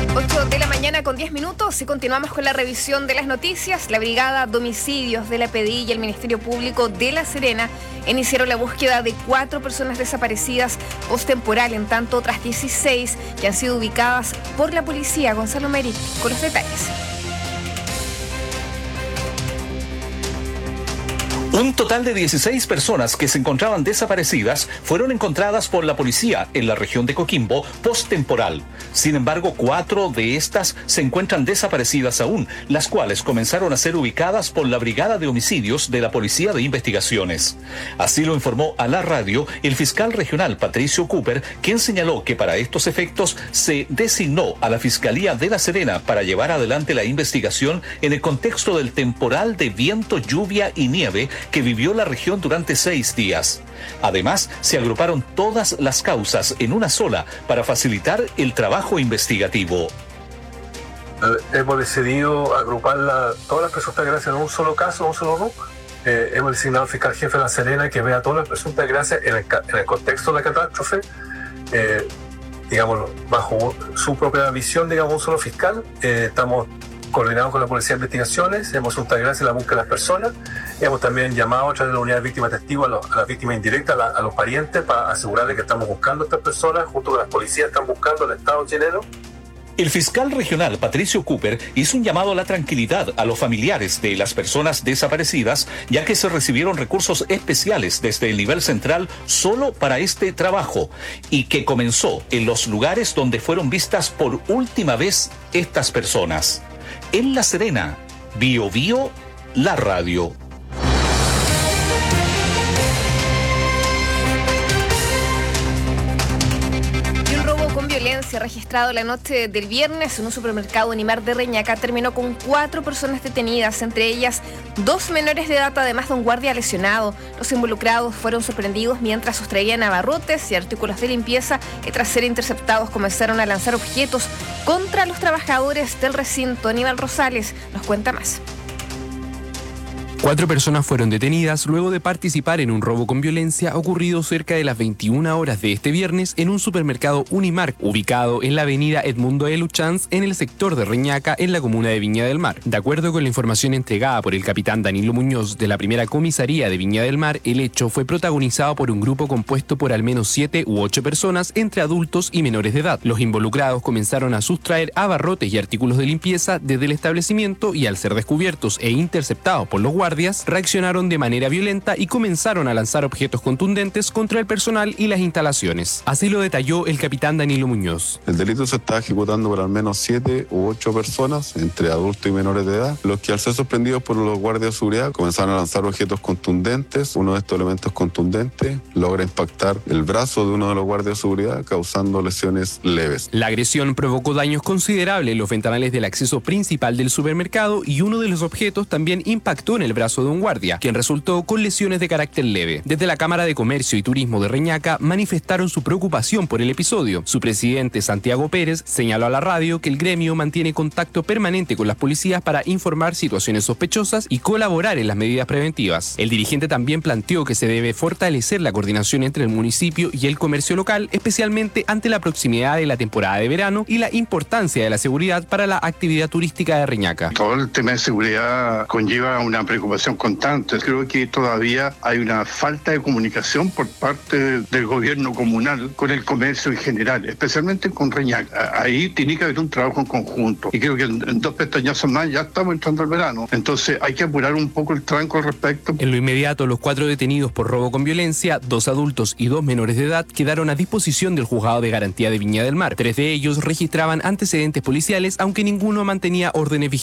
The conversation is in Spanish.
8 de la mañana con 10 minutos y continuamos con la revisión de las noticias. La Brigada de Homicidios de la PDI y el Ministerio Público de La Serena iniciaron la búsqueda de 4 personas desaparecidas post-temporal, en tanto otras 16 que han sido ubicadas por la policía. Gonzalo Meri con los detalles. Un total de 16 personas que se encontraban desaparecidas fueron encontradas por la policía en la región de Coquimbo post-temporal. Sin embargo, 4 de estas se encuentran desaparecidas aún, las cuales comenzaron a ser ubicadas por la Brigada de Homicidios de la Policía de Investigaciones. Así lo informó a la radio el fiscal regional Patricio Cooper, quien señaló que para estos efectos se designó a la Fiscalía de La Serena para llevar adelante la investigación en el contexto del temporal de viento, lluvia y nieve que vivió la región durante 6 días. Además, se agruparon todas las causas en una sola para facilitar el trabajo investigativo. Hemos decidido agrupar todas las presuntas gracias en un solo caso, en un solo RUC. Hemos designado al fiscal jefe de La Serena que vea todas las presuntas gracias en el contexto de la catástrofe, digamos, bajo su propia visión, digamos, un solo fiscal. Estamos coordinados con la Policía de Investigaciones, hemos hecho gracias a la búsqueda de las personas, hemos también llamado a través de la unidad de víctimas testigos a las víctimas indirectas, a los parientes, para asegurarles que estamos buscando a estas personas, junto con las policías están buscando al Estado chileno. El fiscal regional Patricio Cooper hizo un llamado a la tranquilidad a los familiares de las personas desaparecidas, ya que se recibieron recursos especiales desde el nivel central solo para este trabajo y que comenzó en los lugares donde fueron vistas por última vez estas personas. En La Serena, Bio Bio, la radio. Registrado la noche del viernes en un supermercado Unimar de Reñaca terminó con 4 personas detenidas, entre ellas 2 menores de edad, además de un guardia lesionado. Los involucrados fueron sorprendidos mientras sustraían abarrotes y artículos de limpieza y tras ser interceptados comenzaron a lanzar objetos contra los trabajadores del recinto. Aníbal Rosales nos cuenta más. 4 personas fueron detenidas luego de participar en un robo con violencia ocurrido cerca de las 21 horas de este viernes en un supermercado Unimark, ubicado en la avenida Edmundo E. Luchans, en el sector de Reñaca, en la comuna de Viña del Mar. De acuerdo con la información entregada por el capitán Danilo Muñoz de la primera comisaría de Viña del Mar, el hecho fue protagonizado por un grupo compuesto por al menos 7 u 8 personas, entre adultos y menores de edad. Los involucrados comenzaron a sustraer abarrotes y artículos de limpieza desde el establecimiento y, al ser descubiertos e interceptados por los guardias, reaccionaron de manera violenta y comenzaron a lanzar objetos contundentes contra el personal y las instalaciones. Así lo detalló el capitán Danilo Muñoz. El delito se está ejecutando por al menos 7 u 8 personas, entre adultos y menores de edad, los que al ser sorprendidos por los guardias de seguridad comenzaron a lanzar objetos contundentes. Uno de estos elementos contundentes logra impactar el brazo de uno de los guardias de seguridad, causando lesiones leves. La agresión provocó daños considerables en los ventanales del acceso principal del supermercado y uno de los objetos también impactó en el brazo de un guardia, quien resultó con lesiones de carácter leve. Desde la Cámara de Comercio y Turismo de Reñaca manifestaron su preocupación por el episodio. Su presidente, Santiago Pérez, señaló a la radio que el gremio mantiene contacto permanente con las policías para informar situaciones sospechosas y colaborar en las medidas preventivas. El dirigente también planteó que se debe fortalecer la coordinación entre el municipio y el comercio local, especialmente ante la proximidad de la temporada de verano y la importancia de la seguridad para la actividad turística de Reñaca. Todo el tema de seguridad conlleva una preocupación constante. Creo que todavía hay una falta de comunicación por parte del gobierno comunal con el comercio en general, especialmente con Reñaca. Ahí tiene que haber un trabajo en conjunto y creo que en 2 pestañazos más ya estamos entrando al verano. Entonces hay que apurar un poco el tranco al respecto. En lo inmediato, los 4 detenidos por robo con violencia, 2 adultos y 2 menores de edad, quedaron a disposición del juzgado de garantía de Viña del Mar. 3 de ellos registraban antecedentes policiales, aunque ninguno mantenía órdenes vigentes